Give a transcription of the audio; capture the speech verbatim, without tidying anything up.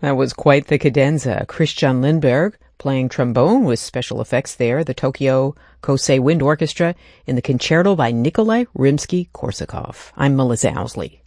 That was quite the cadenza. Christian Lindberg playing trombone with special effects there, the Tokyo Kosei Wind Orchestra in the concerto by Nikolai Rimsky-Korsakov. I'm Melissa Owsley.